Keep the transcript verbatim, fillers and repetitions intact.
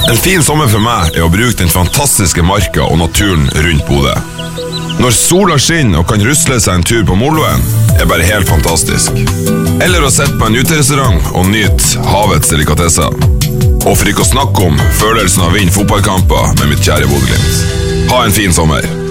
En fin sommer for meg er å bruke den fantastiske marka og naturen rundt Bodø. Når sola skinner og kan rusle seg en tur på Moloen, er bare helt fantastisk. Eller å sette på en uterestaurant og nyte havets delikatesser. Og for ikke å snakke om følelsen av å vinne fotballkamper med mitt kjære Bodø Glimt. Ha en fin sommer.